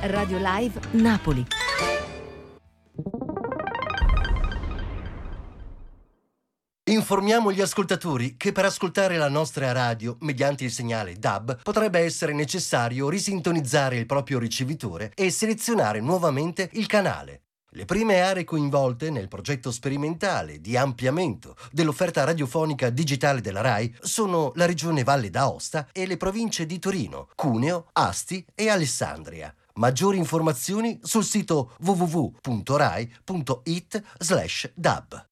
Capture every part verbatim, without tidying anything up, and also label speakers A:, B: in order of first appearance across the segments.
A: Radio Live Napoli.
B: Informiamo gli ascoltatori che per ascoltare la nostra radio mediante il segnale D A B potrebbe essere necessario risintonizzare il proprio ricevitore e selezionare nuovamente il canale. Le prime aree coinvolte nel progetto sperimentale di ampliamento dell'offerta radiofonica digitale della RAI sono la regione Valle d'Aosta e le province di Torino, Cuneo, Asti e Alessandria. Maggiori informazioni sul sito w w w punto rai punto it slash dab.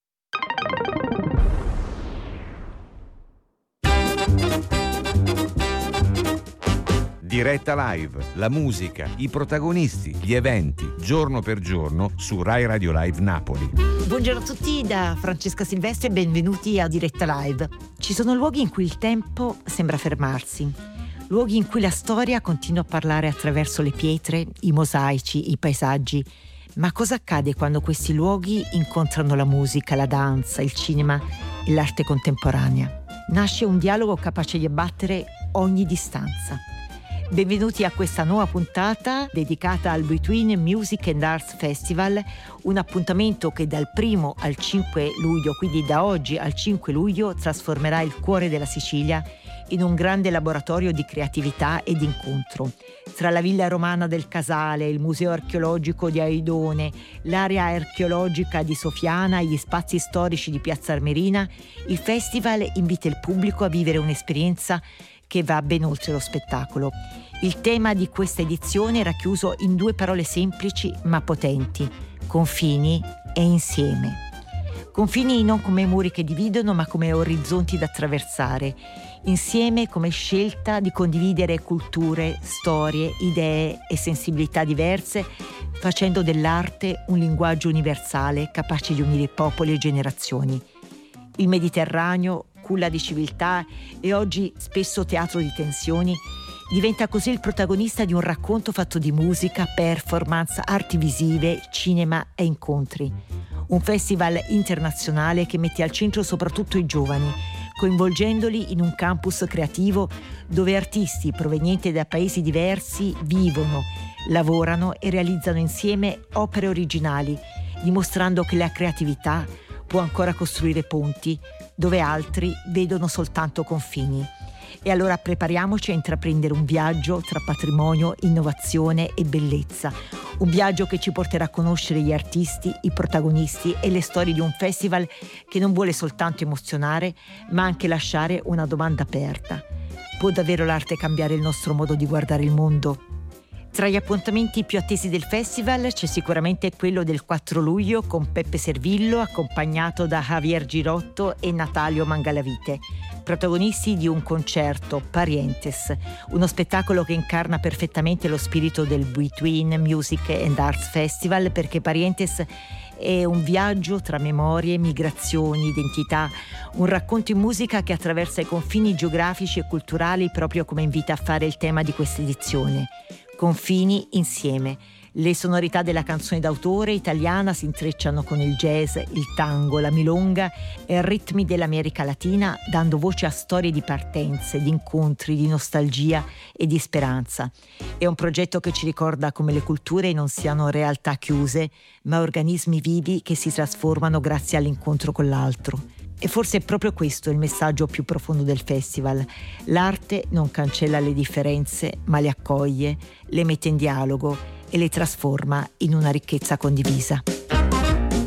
C: Diretta Live, la musica, i protagonisti, gli eventi, giorno per giorno su Rai Radio Live Napoli.
D: Buongiorno a tutti da Francesca Silvestri e benvenuti a Diretta Live. Ci sono luoghi in cui il tempo sembra fermarsi, luoghi in cui la storia continua a parlare attraverso le pietre, i mosaici, i paesaggi. Ma cosa accade quando questi luoghi incontrano la musica, la danza, il cinema e l'arte contemporanea? Nasce un dialogo capace di abbattere ogni distanza. Benvenuti a questa nuova puntata dedicata al Between Music and Arts Festival, un appuntamento che dal primo al cinque luglio, quindi da oggi al cinque luglio, trasformerà il cuore della Sicilia in un grande laboratorio di creatività e di incontro. Tra la Villa Romana del Casale, il Museo Archeologico di Aidone, l'area archeologica di Sofiana e gli spazi storici di Piazza Armerina, il festival invita il pubblico a vivere un'esperienza che va ben oltre lo spettacolo. Il tema di questa edizione è racchiuso in due parole semplici ma potenti: confini e insieme. Confini non come muri che dividono, ma come orizzonti da attraversare. Insieme come scelta di condividere culture, storie, idee e sensibilità diverse, facendo dell'arte un linguaggio universale capace di unire popoli e generazioni. Il Mediterraneo, culla di civiltà e oggi spesso teatro di tensioni, diventa così il protagonista di un racconto fatto di musica, performance, arti visive, cinema e incontri. Un festival internazionale che mette al centro soprattutto i giovani, coinvolgendoli in un campus creativo dove artisti provenienti da paesi diversi vivono, lavorano e realizzano insieme opere originali, dimostrando che la creatività può ancora costruire ponti dove altri vedono soltanto confini. E allora prepariamoci a intraprendere un viaggio tra patrimonio, innovazione e bellezza. Un viaggio che ci porterà a conoscere gli artisti, i protagonisti e le storie di un festival che non vuole soltanto emozionare, ma anche lasciare una domanda aperta. Può davvero l'arte cambiare il nostro modo di guardare il mondo? Tra gli appuntamenti più attesi del festival c'è sicuramente quello del quattro luglio con Peppe Servillo, accompagnato da Javier Girotto e Natalio Mangalavite, protagonisti di un concerto, Parientes, uno spettacolo che incarna perfettamente lo spirito del Between Music and Arts Festival, perché Parientes è un viaggio tra memorie, migrazioni, identità, un racconto in musica che attraversa i confini geografici e culturali, proprio come invita a fare il tema di questa edizione. Confini insieme. Le sonorità della canzone d'autore italiana si intrecciano con il jazz, il tango, la milonga e ritmi dell'America Latina, dando voce a storie di partenze, di incontri, di nostalgia e di speranza. È un progetto che ci ricorda come le culture non siano realtà chiuse, ma organismi vivi che si trasformano grazie all'incontro con l'altro. E forse è proprio questo il messaggio più profondo del festival. L'arte non cancella le differenze, ma le accoglie, le mette in dialogo e le trasforma in una ricchezza condivisa.